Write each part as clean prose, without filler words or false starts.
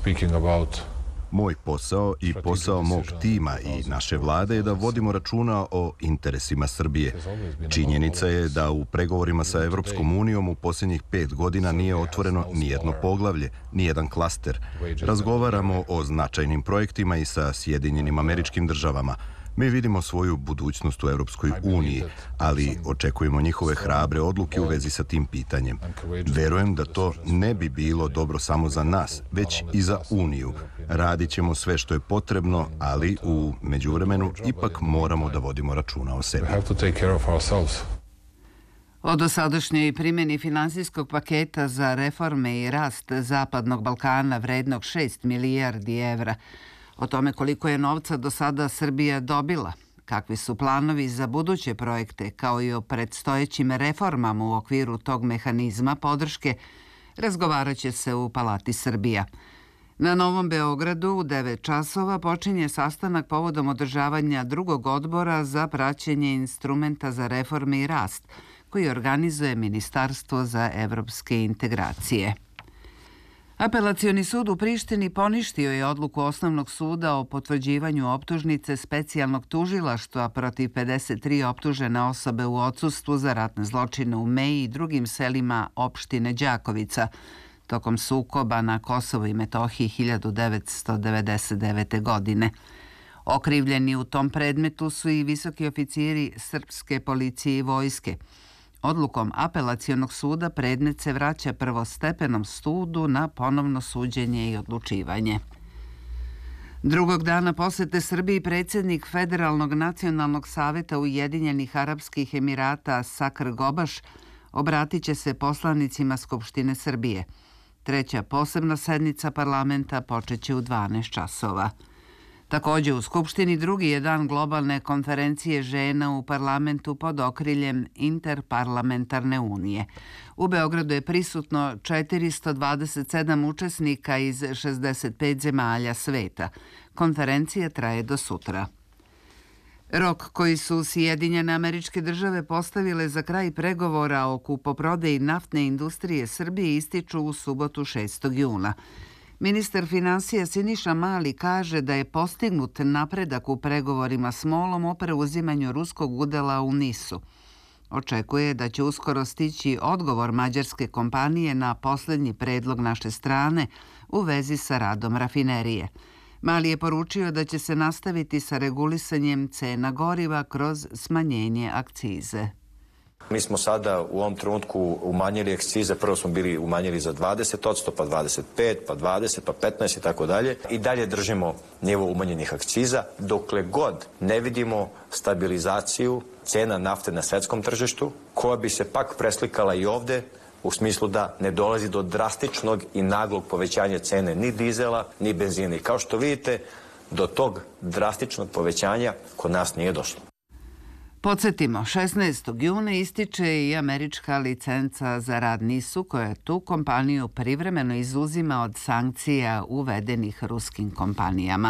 Moj posao i posao mog tima i naše vlade je da vodimo računa o interesima Srbije. Činjenica je da u pregovorima sa Evropskom unijom u posljednjih 5 godina nije otvoreno nijedno poglavlje, nijedan klaster. Razgovaramo o značajnim projektima i sa Sjedinjenim Američkim Državama. Mi vidimo svoju budućnost u Europskoj uniji, ali očekujemo njihove hrabre odluke u vezi sa tim pitanjem. Verujem da to ne bi bilo dobro samo za nas, već i za Uniju. Radit ćemo sve što je potrebno, ali u međuvremenu ipak moramo da vodimo računa o sebi. O dosadašnjoj primjeni finansijskog paketa za reforme i rast Zapadnog Balkana vrednog 6 milijardi evra, o tome koliko je novca do sada Srbija dobila, kakvi su planovi za buduće projekte, kao i o predstojećim reformama u okviru tog mehanizma podrške, razgovarat će se u Palati Srbija. Na Novom Beogradu u 9 časova počinje sastanak povodom održavanja drugog odbora za praćenje instrumenta za reforme i rast, koji organizuje Ministarstvo za evropske integracije. Apelacioni sud u Prištini poništio je odluku Osnovnog suda o potvrđivanju optužnice specijalnog tužilaštva protiv 53 optužene osobe u odsustvu za ratne zločine u Meji i drugim selima opštine Đakovica tokom sukoba na Kosovu i Metohiji 1999. godine. Okrivljeni u tom predmetu su i visoki oficiri srpske policije i vojske. Odlukom apelacionog suda predmet se vraća prvostepenom sudu na ponovno suđenje i odlučivanje. Drugog dana posete Srbiji predsjednik Federalnog nacionalnog saveta Ujedinjenih Arapskih Emirata Sakr Gobaš obratit će se poslanicima Skupštine Srbije. Treća posebna sednica parlamenta počeće u 12 časova. Također u Skupštini drugi je dan globalne konferencije žena u parlamentu pod okriljem Interparlamentarne unije. U Beogradu je prisutno 427 učesnika iz 65 zemalja sveta. Konferencija traje do sutra. Rok koji su Sjedinjene Američke Države postavile za kraj pregovora o kupoprodaji naftne industrije Srbije ističu u subotu 6. juna. Ministar finansija Siniša Mali kaže da je postignut napredak u pregovorima s MOL-om o preuzimanju ruskog udela u NIS-u. Očekuje da će uskoro stići odgovor mađarske kompanije na posljednji predlog naše strane u vezi sa radom rafinerije. Mali je poručio da će se nastaviti sa regulisanjem cena goriva kroz smanjenje akcize. Mi smo sada u ovom trenutku umanjili akcize, prvo smo bili umanjili za 20%, pa 25%, pa 20%, pa 15% i tako dalje. I dalje držimo nivo umanjenih akciza, dokle god ne vidimo stabilizaciju cena nafte na svetskom tržištu, koja bi se pak preslikala i ovde, u smislu da ne dolazi do drastičnog i naglog povećanja cene ni dizela, ni benzina. I kao što vidite, do tog drastičnog povećanja kod nas nije došlo. Podsjetimo, 16. juna ističe i američka licenca za rad NIS-u koja tu kompaniju privremeno izuzima od sankcija uvedenih ruskim kompanijama.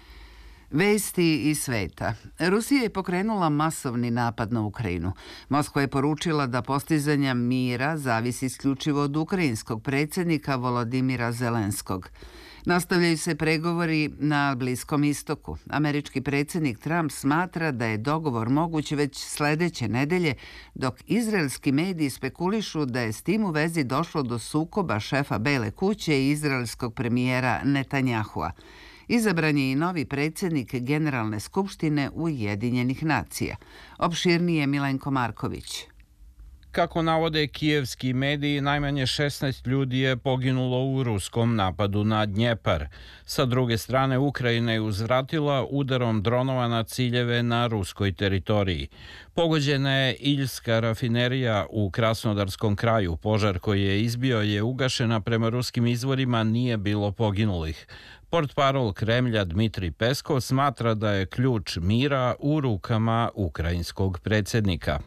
Vesti iz sveta. Rusija je pokrenula masovni napad na Ukrajinu. Moskva je poručila da postizanja mira zavisi isključivo od ukrajinskog predsjednika Volodimira Zelenskog. Nastavljaju se pregovori na Bliskom istoku. Američki predsjednik Trump smatra da je dogovor moguć već sljedeće nedelje, dok izraelski mediji spekulišu da je s tim u vezi došlo do sukoba šefa Bele kuće i izraelskog premijera Netanjahua. Izabran je i novi predsjednik Generalne skupštine Ujedinjenih nacija. Opširnije Milenko Marković. Kako navode kijevski mediji, najmanje 16 ljudi je poginulo u ruskom napadu na Dnjepar. Sa druge strane, Ukrajina je uzvratila udarom dronova na ciljeve na ruskoj teritoriji. Pogođena je Iljska rafinerija u Krasnodarskom kraju. Požar koji je izbio je ugašena, prema ruskim izvorima nije bilo poginulih. Portparol Kremlja Dmitrij Peskov smatra da je ključ mira u rukama ukrajinskog predsjednika.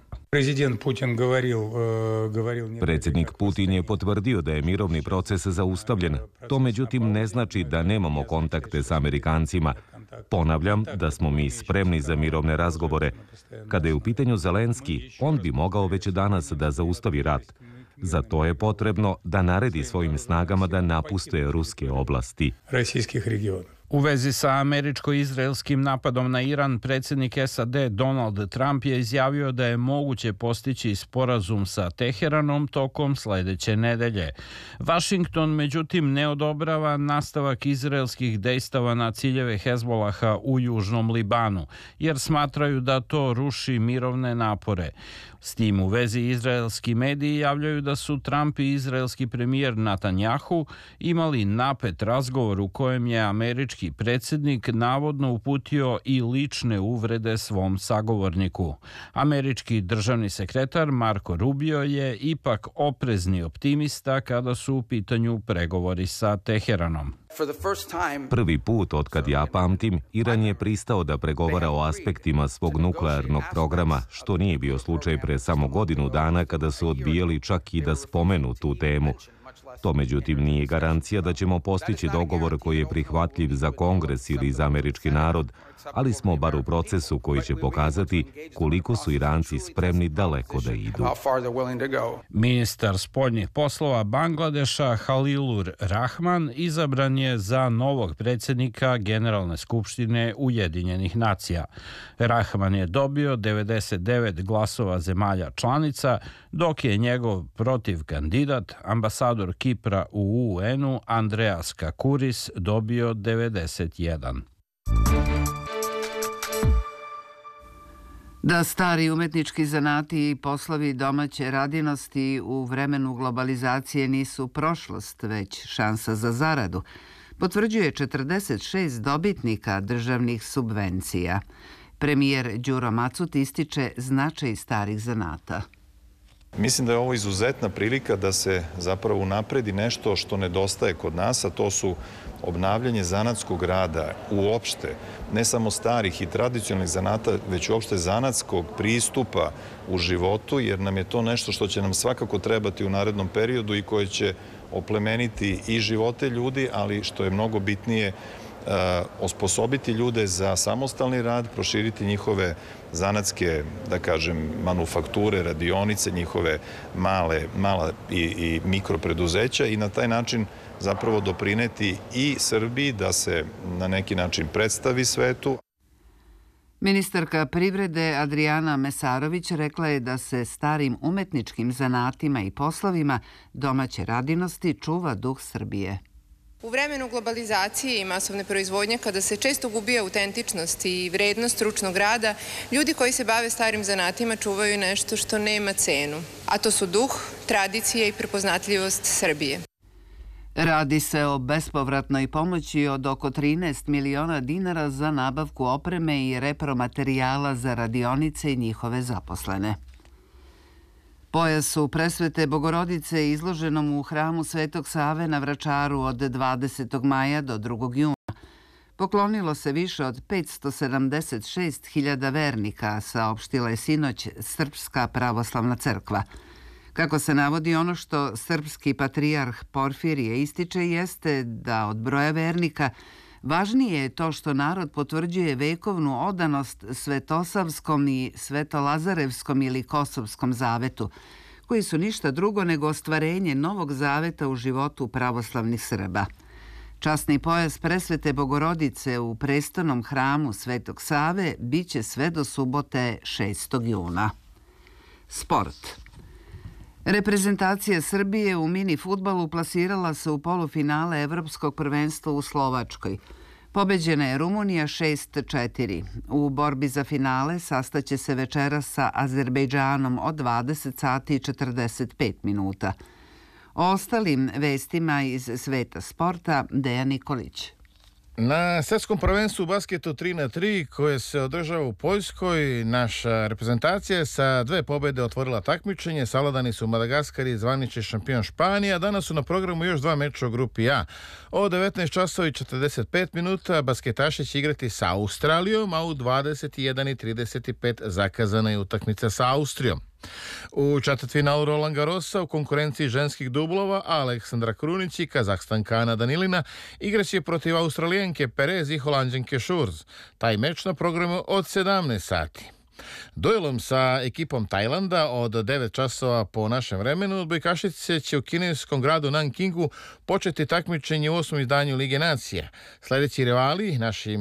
Predsjednik Putin je potvrdio da je mirovni proces zaustavljen. To međutim ne znači da nemamo kontakte s Amerikancima. Ponavljam da smo mi spremni za mirovne razgovore. Kada je u pitanju Zelenski, on bi mogao već danas da zaustavi rat. Za to je potrebno da naredi svojim snagama da napuste ruske oblasti. U vezi sa američko-izraelskim napadom na Iran, predsjednik SAD Donald Trump je izjavio da je moguće postići sporazum sa Teheranom tokom sljedeće nedelje. Washington, međutim, ne odobrava nastavak izraelskih dejstava na ciljeve Hezbolaha u južnom Libanu, jer smatraju da to ruši mirovne napore. S tim u vezi izraelski mediji javljaju da su Trump i izraelski premijer Netanjahu imali napet razgovor u kojem je američki predsjednik navodno uputio i lične uvrede svom sagovorniku. Američki državni sekretar Marco Rubio je ipak oprezni optimista kada su u pitanju pregovori sa Teheranom. Prvi put otkad ja pamtim, Iran je pristao da pregovara o aspektima svog nuklearnog programa, što nije bio slučaj pre samo godinu dana kada su odbijali čak i da spomenu tu temu. To međutim nije garancija da ćemo postići dogovor koji je prihvatljiv za Kongres ili za američki narod, ali smo bar u procesu koji će pokazati koliko su Iranci spremni daleko da idu. Ministar spoljnih poslova Bangladeša Halilur Rahman izabran je za novog predsjednika Generalne skupštine Ujedinjenih nacija. Rahman je dobio 99 glasova zemalja članica, dok je njegov protivkandidat, ambasador Kipra u UN-u Andreas Kakuris, dobio 91. Da stari umetnički zanati i poslovi domaće radinosti u vremenu globalizacije nisu prošlost, već šansa za zaradu, potvrđuje 46 dobitnika državnih subvencija. Premijer Đuro Macut ističe značaj starih zanata. Mislim da je ovo izuzetna prilika da se zapravo unapredi nešto što nedostaje kod nas, a to su obnavljanje zanatskog rada uopšte, ne samo starih i tradicionalnih zanata, već uopšte zanatskog pristupa u životu, jer nam je to nešto što će nam svakako trebati u narednom periodu i koje će oplemeniti i živote ljudi, ali što je mnogo bitnije, osposobiti ljude za samostalni rad, proširiti njihove zanatske, da kažem, manufakture, radionice, njihove mala i mikropreduzeća i na taj način zapravo doprineti i Srbiji da se na neki način predstavi svetu. Ministarka privrede Adrijana Mesarović rekla je da se starim umetničkim zanatima i poslovima domaće radinosti čuva duh Srbije. U vremenu globalizacije i masovne proizvodnje, kada se često gubi autentičnost i vrednost stručnog rada, ljudi koji se bave starim zanatima čuvaju nešto što nema cenu, a to su duh, tradicija i prepoznatljivost Srbije. Radi se o bespovratnoj pomoći od oko 13 miliona dinara za nabavku opreme i repromaterijala za radionice i njihove zaposlene. Pojasu Presvete Bogorodice izloženom u hramu Svetog Save na Vračaru od 20. maja do 2. juna poklonilo se više od 576.000 vernika, saopštila je sinoć Srpska pravoslavna crkva. Kako se navodi, ono što srpski patrijarh Porfirije ističe jeste da od broja vernika važnije je to što narod potvrđuje vekovnu odanost Svetosavskom i Svetolazarevskom ili Kosovskom zavetu, koji su ništa drugo nego ostvarenje novog zaveta u životu pravoslavnih Srba. Časni pojas Presvete Bogorodice u prestolnom hramu Svetog Save biće sve do subote 6. juna. Sport. Reprezentacija Srbije u mini fudbalu plasirala se u polufinale Evropskog prvenstva u Slovačkoj. Pobeđena je Rumunija 6-4. U borbi za finale sastaće se večeras sa Azerbejdžanom od 20 sati i 45 minuta. O ostalim vestima iz sveta sporta Dejan Nikolić. Na svetskom prvenstvu u basketu 3x3 koje se održava u Poljskoj, naša reprezentacija je sa 2 pobjede otvorila takmičenje. Savladani su Madagaskar i zvanični šampion Španija. Danas su na programu još 2 meča u grupi A. O 19 časova i 45 minuta basketaši će igrati sa Australijom, a u 21:35 zakazana je utakmica sa Austrijom. U četvrtfinalu Roland Garrosa u konkurenciji ženskih dublova Aleksandra Krunić i Kazahstančanka Danilina igraće protiv Australijenke Perez i Holanđanke Šurz. Taj meč na programu od 17 sati. Duelom sa ekipom Tajlanda od 9 časova po našem vremenu odbojkašice će u kineskom gradu Nankingu početi takmičenje u 8. izdanju Lige nacija. Sljedeći rivali našim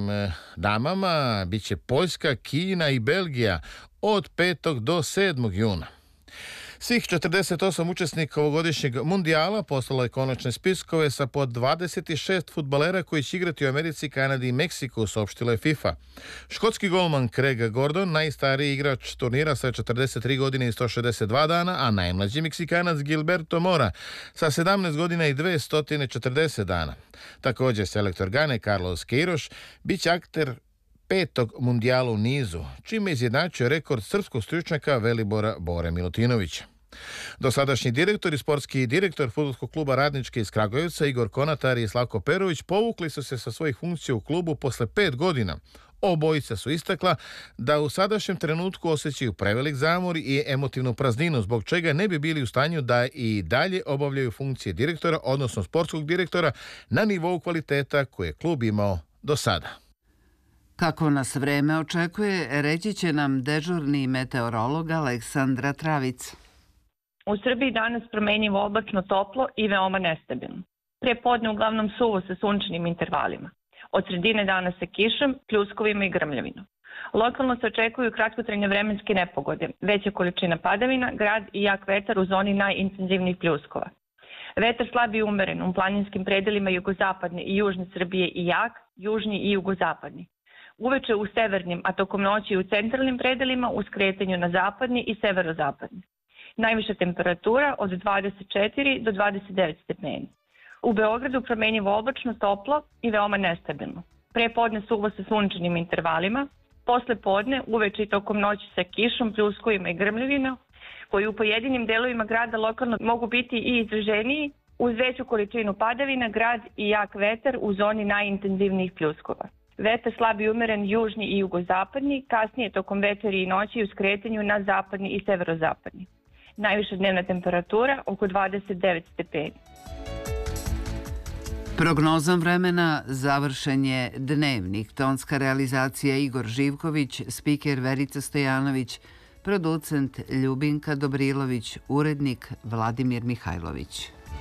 damama bit će Poljska, Kina i Belgija od 5. do 7. juna. Svih 48 učesnika ovogodišnjeg mundijala poslalo je konačne spiskove sa po 26 fudbalera koji će igrati u Americi, Kanadi i Meksiku, saopštila je FIFA. Škotski golman Craig Gordon, najstariji igrač turnira sa 43 godine i 162 dana, a najmlađi Meksikanac Gilberto Mora sa 17 godina i 240 dana. Također selektor Gane Carlos Queiroz bit će akter 5. mundijala u nizu, čime je izjednačio rekord srpskog stručnjaka Velibora Bore Milutinovića. Dosadašnji direktor i sportski direktor fudbalskog kluba Radničke iz Kragujevca Igor Konatar i Slavko Perović povukli su se sa svojih funkcija u klubu posle 5 godina. Obojica su istakla da u sadašnjem trenutku osjećaju prevelik zamor i emotivnu prazninu, zbog čega ne bi bili u stanju da i dalje obavljaju funkcije direktora, odnosno sportskog direktora, na nivou kvaliteta koje je klub imao do sada. Kako nas vreme očekuje, reći će nam dežurni meteorolog Aleksandra Travic. U Srbiji danas promenjivo oblačno toplo i veoma nestabilno. Pre podne uglavnom suvo sa sunčanim intervalima. Od sredine dana sa kišom, pljuskovima i grmljavinom. Lokalno se očekuju kratkotrajne vremenske nepogode, veća količina padavina, grad i jak vetar u zoni najintenzivnijih pljuskova. Vetar slab i umeren u planinskim predelima jugozapadne i južne Srbije i jak, južni i jugozapadni. Uveče u severnim, a tokom noći u centralnim predelima u skretanju na zapadni i severozapadni. Najviša temperatura od 24 do 29 stepeni. U Beogradu promenjivo oblačno, toplo i veoma nestabilno. Pre podne suvo sa sunčanim intervalima, posle podne uveče i tokom noći sa kišom, pljuskovima i grmljavinom, koji u pojedinim delovima grada lokalno mogu biti i izraženiji, uz veću količinu padavina, grad i jak vetar u zoni najintenzivnijih pljuskova. Vetar slab i umeren južni i jugozapadni, kasnije tokom večeri i noći u skretanju na zapadni i severozapadni. Najviša dnevna temperatura oko 29 stepeni. Prognozom vremena završen je dnevnik. Tonska realizacija Igor Živković, spiker Verica Stojanović, producent Ljubinka Dobrilović, urednik Vladimir Mihajlović.